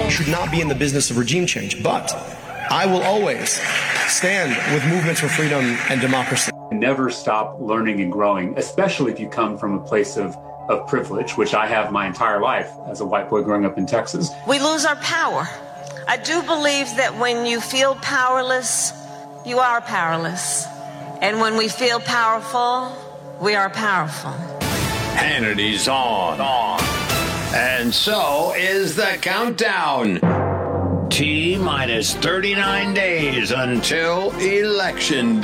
should not be in the business of regime change. But I will always stand with movements for freedom and democracy. Never stop learning and growing, especially if you come from a place of privilege, which I have my entire life as a white boy growing up in Texas. We lose our power. I do believe that when you feel powerless, you are powerless. And when we feel powerful, we are powerful. Hannity's on. And so is the countdown. T-minus 39 days until Election Day.